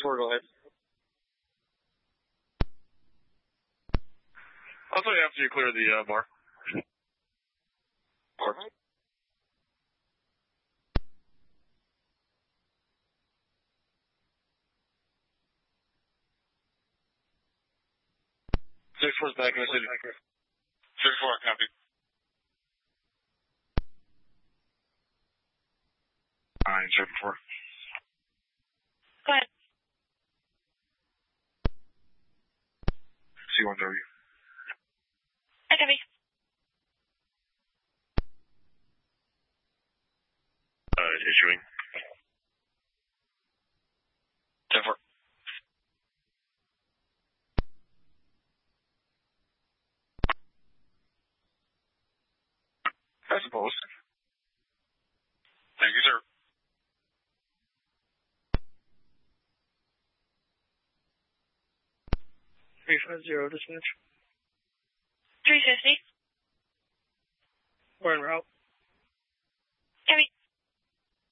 4, go ahead. I'll tell you after you clear the bar. Perfect. Six four's back in the city. 6-4, copy. 974. Go ahead. C1W. I copy. Issuing. 10-4. I suppose. Thank you, sir. $350 dispatch. 350. We're en route.